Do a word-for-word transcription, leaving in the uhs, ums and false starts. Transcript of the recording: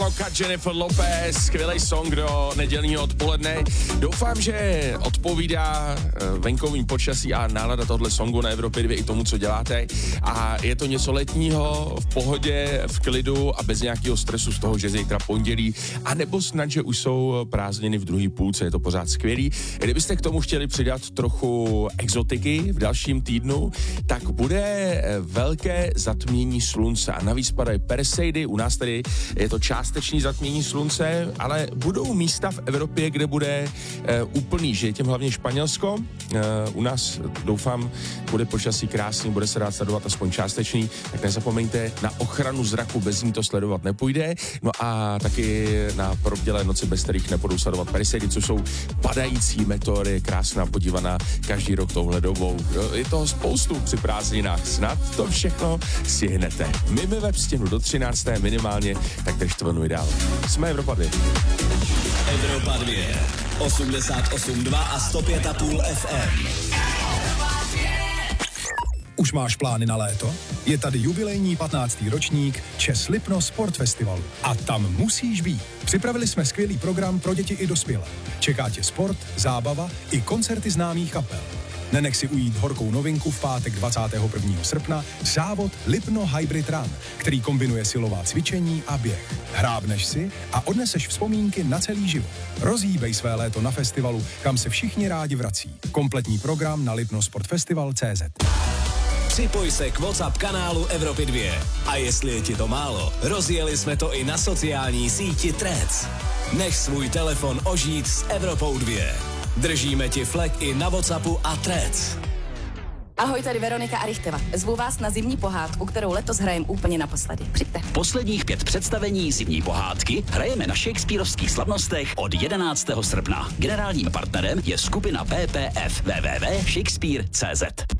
Loca, Jennifer Lopez, skvělý song do nedělního odpoledne. Doufám, že odpovídá venkovým počasí a nálada tohle songu na Evropě dva i tomu, co děláte. A je to něco letního, v pohodě, v klidu a bez nějakého stresu z toho, že zítra pondělí, a nebo snad, že už jsou prázdniny v druhé půlce, je to pořád skvělý. Kdybyste k tomu chtěli přidat trochu exotiky v dalším týdnu, tak bude velké zatmění slunce a navíc padají Perseidy, u nás tady je to částečný zatmění slunce, ale budou místa v Evropě, kde bude e, úplný, že je tím hlavně Španělsko, e, u nás doufám bude počasí krásný, bude se dát sledovat aspoň částečný, tak nezapomeňte, na ochranu zraku, bez ní to sledovat nepůjde, no a taky na probdělé noci, bez kterých nebudou sledovat Perseidy, což jsou padající meteory, krásná podívaná každý rok touhle dobou. Je toho spoustu při prázdninách, snad to všechno stihnete. My ve stěnu do třinácté minimálně, tak držte vlnu i dál. Jsme Evropa dva. Evropa dva, osmdesát osm dva a sto pět a půl F M. Už máš plány na léto? Je tady jubilejní patnáctý ročník Čes Lipno Sport Festivalu. A tam musíš být. Připravili jsme skvělý program pro děti i dospělé. Čeká tě sport, zábava i koncerty známých kapel. Nenech si ujít horkou novinku v pátek dvacátého prvního srpna, závod Lipno Hybrid Run, který kombinuje silová cvičení a běh. Hrábneš si a odneseš vzpomínky na celý život. Rozhýbej své léto na festivalu, kam se všichni rádi vrací. Kompletní program na lipnosportfestival tečka cé zet. Připoj se k WhatsApp kanálu Evropy dva. A jestli je ti to málo, rozjeli jsme to i na sociální síti Threads. Nech svůj telefon ožít s Evropou dva. Držíme ti flek i na WhatsAppu a Threads. Ahoj, tady Veronika a Richteva. Zvu vás na zimní pohádku, kterou letos hrajem úplně naposledy. Přijďte. Posledních pět představení zimní pohádky hrajeme na Shakespearovských slavnostech od jedenáctého srpna. Generálním partnerem je skupina P P F w w w tečka shakespeare tečka cé zet.